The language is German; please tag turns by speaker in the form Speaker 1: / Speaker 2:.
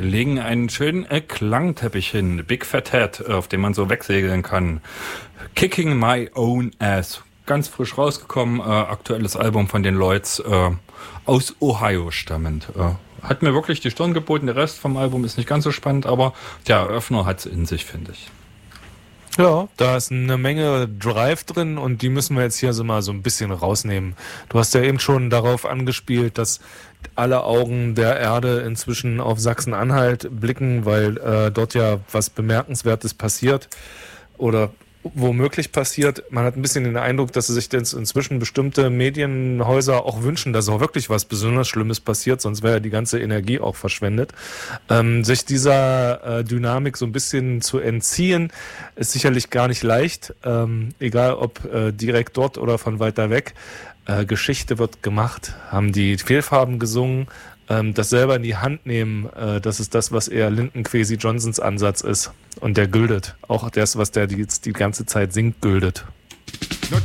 Speaker 1: legen einen schönen Klangteppich hin. Big Fat Head, auf dem man so wegsegeln kann. Kicking My Own Ass. Ganz frisch rausgekommen. Aktuelles Album von den Lloyds. Aus Ohio stammend. Hat mir wirklich die Stirn geboten. Der Rest vom Album ist nicht ganz so spannend, aber der Eröffner hat es in sich, finde ich.
Speaker 2: Ja, da ist eine Menge Drive drin und die müssen wir jetzt hier so mal so ein bisschen rausnehmen. Du hast ja eben schon darauf angespielt, dass alle Augen der Erde inzwischen auf Sachsen-Anhalt blicken, weil dort ja was Bemerkenswertes passiert oder womöglich passiert. Man hat ein bisschen den Eindruck, dass sich jetzt inzwischen bestimmte Medienhäuser auch wünschen, dass auch wirklich was besonders Schlimmes passiert, sonst wäre ja die ganze Energie auch verschwendet. Sich dieser Dynamik so ein bisschen zu entziehen, ist sicherlich gar nicht leicht, egal ob direkt dort oder von weiter weg. Geschichte wird gemacht, haben die Fehlfarben gesungen, das selber in die Hand nehmen, das ist das, was eher Lyndon Kwesi Johnsons Ansatz ist. Und der güldet. Auch das, was der die ganze Zeit singt, güldet.